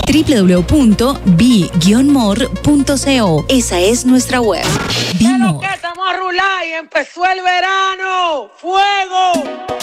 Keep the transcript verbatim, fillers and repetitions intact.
doble u doble u doble u punto bi guion more punto co. Esa es nuestra web. Vimos. Estamos a rular y empezó el verano. ¡Fuego!